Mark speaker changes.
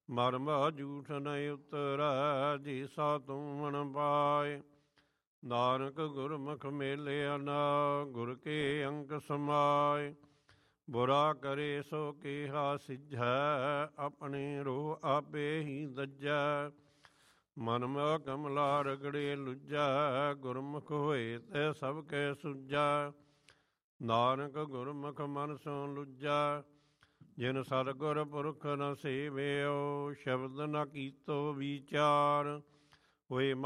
Speaker 1: ਮਰਮਾ ਝੂਠ ਨ ਉਤਰੈ, ਜੀ ਸਾ ਤੂੰ ਮਨ ਪਾਏ। ਨਾਨਕ ਗੁਰਮੁਖ ਮੇਲਿਆ ਨਾ, ਗੁਰ ਕੇ ਅੰਕ ਸਮਾਏ। ਬੁਰਾ ਕਰੇ ਸੋ ਕੇਹਾ ਸਿਝੈ, ਆਪਣੇ ਰੋਹ ਆਪੇ ਹੀ ਦੱਜੈ। ਮਨ ਮਾ ਕਮਲਾ ਰਗੜੇ ਲੁੱਜੈ, ਗੁਰਮੁਖ ਹੋਏ ਤੇ ਸਭ ਕੈ ਸੁਝੈ। ਨਾਨਕ ਗੁਰਮੁਖ ਮਨ ਸੋ ਲੁੱਜੈ, ਜਿਨ ਸਤਿਗੁਰ ਪੁਰਖ ਨ ਸੇਵਿਓ। ਸ਼ਬਦ ਨ ਕੀਤੋ ਵਿਚਾਰ, ਹੋਏ